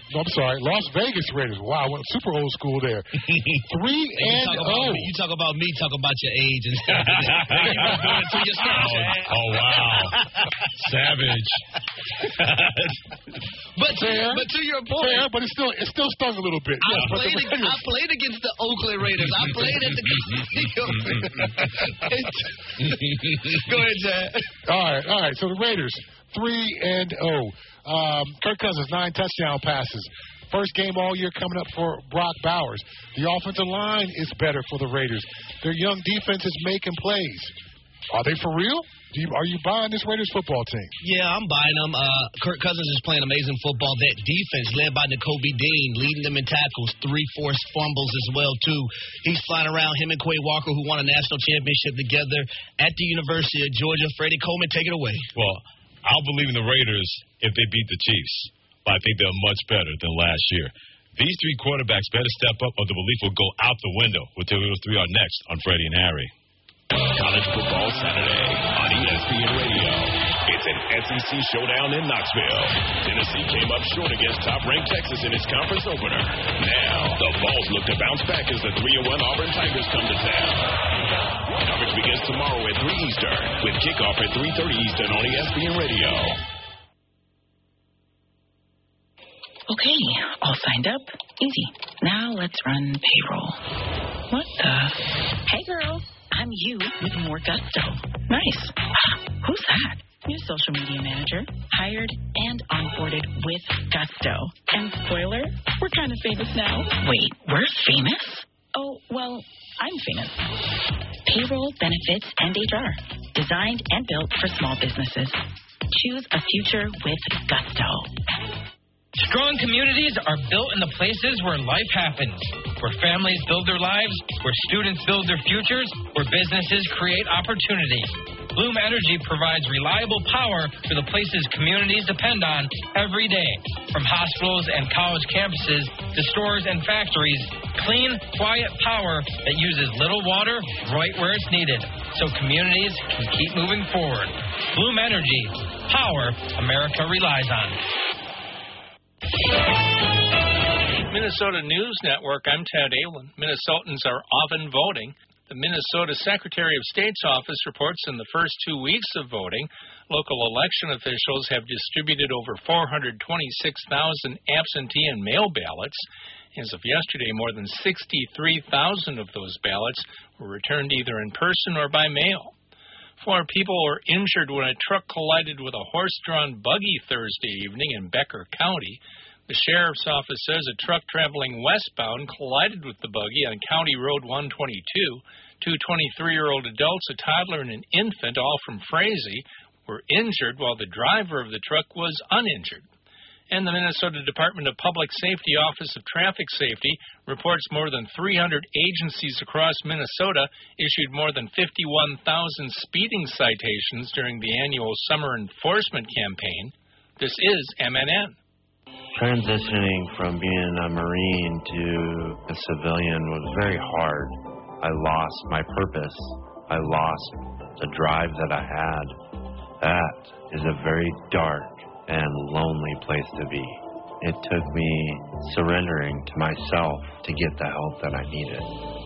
No, I'm sorry. Las Vegas Raiders. Wow, I went super old school there. 3-0. You talk about me, talk about your age and stuff. Oh, wow. Savage. But to your point. Fair, but it still stung a little bit. I played against the Oakland Raiders. I played at the Go ahead, Chad. All right. So the Raiders, 3-0. Kirk Cousins, 9 touchdown passes. First game all year coming up for Brock Bowers. The offensive line is better for the Raiders. Their young defense is making plays. Are they for real? Are you buying this Raiders football team? Yeah, I'm buying them. Kirk Cousins is playing amazing football. That defense, led by Nakobe Dean, leading them in tackles, 3 forced fumbles as well, too. He's flying around, him and Quay Walker, who won a national championship together at the University of Georgia. Freddie Coleman, take it away. Well, I'll believe in the Raiders if they beat the Chiefs. But I think they're much better than last year. These 3 quarterbacks better step up or the belief will go out the window. We'll tell you those 3 are next on Freddie and Harry. College Football Saturday on ESPN Radio. It's an SEC showdown in Knoxville. Tennessee came up short against top-ranked Texas in its conference opener. Now, the Vols look to bounce back as the 3-1 Auburn Tigers come to town. Coverage begins tomorrow at 3 Eastern with kickoff at 3:30 Eastern on ESPN Radio. Okay, all signed up. Easy. Now let's run payroll. What the? Hey, girl. I'm you with more gusto. Nice. Who's that? Your social media manager. Hired and onboarded with gusto. And spoiler, we're kind of famous now. Wait, we're famous? Oh, well, I'm famous. Payroll, benefits, and HR. Designed and built for small businesses. Choose a future with gusto. Strong communities are built in the places where life happens, where families build their lives, where students build their futures, where businesses create opportunity. Bloom Energy provides reliable power for the places communities depend on every day. From hospitals and college campuses to stores and factories, clean, quiet power that uses little water right where it's needed, so communities can keep moving forward. Bloom Energy, power America relies on. Minnesota News Network, I'm Ted Allen. Minnesotans are often voting. The Minnesota Secretary of State's office reports in the first 2 weeks of voting, local election officials have distributed over 426,000 absentee and mail ballots. As of yesterday, more than 63,000 of those ballots were returned either in person or by mail. 4 people were injured when a truck collided with a horse-drawn buggy Thursday evening in Becker County. The sheriff's office says a truck traveling westbound collided with the buggy on County Road 122. 2 23-year-old adults, a toddler, and an infant, all from Frazee, were injured while the driver of the truck was uninjured. And the Minnesota Department of Public Safety Office of Traffic Safety reports more than 300 agencies across Minnesota issued more than 51,000 speeding citations during the annual summer enforcement campaign. This is MNN. Transitioning from being a Marine to a civilian was very hard. I lost my purpose. I lost the drive that I had. That is a very dark and lonely place to be. It took me surrendering to myself to get the help that I needed.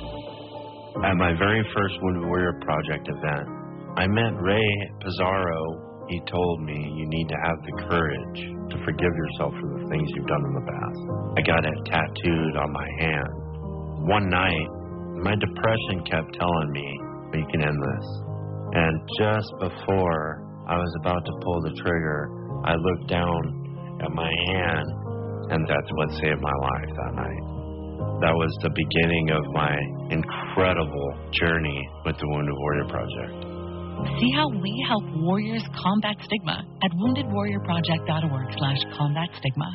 At my very first Wounded Warrior Project event, I met Ray Pizarro. He told me you need to have the courage to forgive yourself for the things you've done in the past. I got it tattooed on my hand. One night, my depression kept telling me, we can end this. And just before I was about to pull the trigger, I looked down at my hand, and that's what saved my life that night. That was the beginning of my incredible journey with the Wounded Warrior Project. See how we help warriors combat stigma at woundedwarriorproject.org/combatstigma.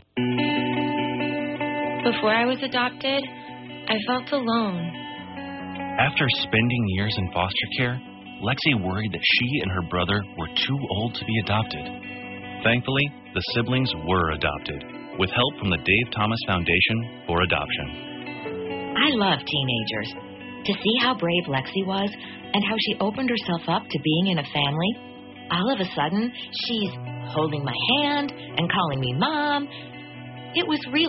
Before I was adopted, I felt alone. After spending years in foster care, Lexi worried that she and her brother were too old to be adopted. Thankfully, the siblings were adopted, with help from the Dave Thomas Foundation for Adoption. I love teenagers. To see how brave Lexi was and how she opened herself up to being in a family, all of a sudden, she's holding my hand and calling me Mom. It was really